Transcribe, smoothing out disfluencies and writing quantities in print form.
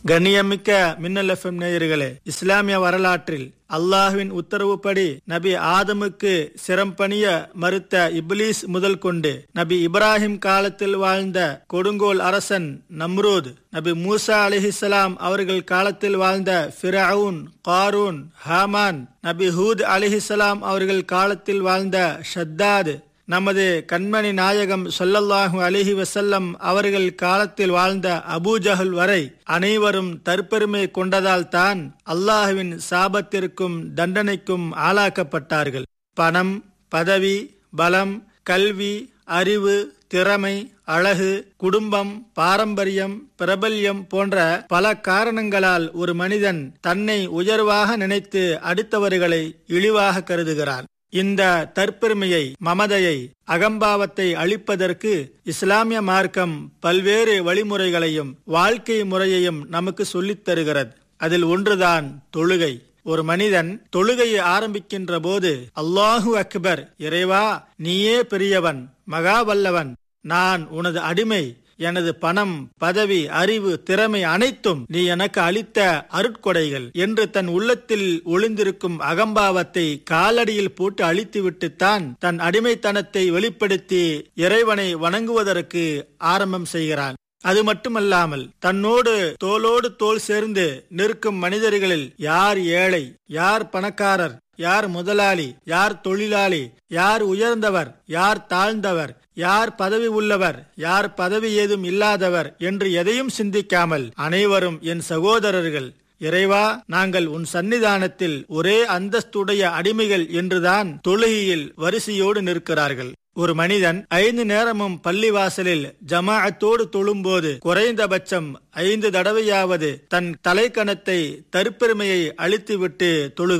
கண்ணியமிக்க மின்னல் எஃப்எம் நேயர்களே, இஸ்லாமிய வரலாற்றில் அல்லாஹ்வின் உத்தரவுப்படி நபி ஆதமுக்கு சிரம் பணிய மறுத்த இப்லீஸ் முதல் கொண்டு நபி இப்ராஹிம் காலத்தில் வாழ்ந்த கொடுங்கோல் அரசன் நம்ரூத், நபி மூசா அலைஹிஸ்ஸலாம் அவர்கள் காலத்தில் வாழ்ந்த ஃபிரவுன், காரூன், ஹாமான், நபி ஹூத் அலைஹிஸ்ஸலாம் அவர்கள் காலத்தில் வாழ்ந்த ஷத்தாத், நமது கண்மணி நாயகம் ஸல்லல்லாஹு அலைஹி வஸல்லம் அவர்கள் காலத்தில் வாழ்ந்த அபூஜஹல் வரை அனைவரும் தற்பெருமை கொண்டதால் தான் அல்லாஹ்வின் சாபத்திற்கும் தண்டனைக்கும் ஆளாக்கப்பட்டார்கள். பணம், பதவி, பலம், கல்வி, அறிவு, திறமை, அழகு, குடும்பம், பாரம்பரியம், பிரபல்யம் போன்ற பல காரணங்களால் ஒரு மனிதன் தன்னை உயர்வாக நினைத்து அடுத்தவர்களை இழிவாக கருதுகிறான். இந்த தற்பெருமையை, மமதையை, அகம்பாவத்தை அழிப்பதற்கு இஸ்லாமிய மார்க்கம் பல்வேறு வழிமுறைகளையும் வாழ்க்கை முறையையும் நமக்கு சொல்லித் தருகிறது. அதில் ஒன்றுதான் தொழுகை. ஒரு மனிதன் தொழுகையை ஆரம்பிக்கின்ற போது அல்லாஹு அக்பர், இறைவா நீயே பெரியவன், மகா வல்லவன், நான் உனது அடிமை, எனது பணம், பதவி, அறிவு, திறமை அனைத்தும் நீ எனக்கு அளித்த அருட்கொடைகள் என்று தன் உள்ளத்தில் ஒளிந்திருக்கும் அகம்பாவத்தை காலடியில் போட்டு அழித்துவிட்டுத்தான் தன் அடிமைத்தனத்தை வெளிப்படுத்தி இறைவனை வணங்குவதற்கு ஆரம்பம் செய்கிறான். அது மட்டுமல்லாமல் தன்னோடு தோளோடு தோள் சேர்ந்து நிற்கும் மனிதர்களில் யார் ஏழை, யார் பணக்காரர், யார் முதலாளி, யார் தொழிலாளி, யார் உயர்ந்தவர், யார் தாழ்ந்தவர், யார் பதவி உள்ளவர், யார் பதவி ஏதும் இல்லாதவர் என்று எதையும் சிந்திக்காமல் அனைவரும் என் சகோதரர்கள், இறைவா நாங்கள் உன் சன்னிதானத்தில் ஒரே அந்தஸ்துடைய அடிமைகள் என்றுதான் தொழுகையில் வரிசையோடு நிற்கிறார்கள். ஒரு மனிதன் 5 நேரமும் பள்ளிவாசலில் ஜமாஅத்தோடு தொழும்போது குறைந்தபட்சம் 5 தடவையாவது தன் தலைக்கணத்தை, தற்பெருமையை அழித்துவிட்டு தொழுகிறான்.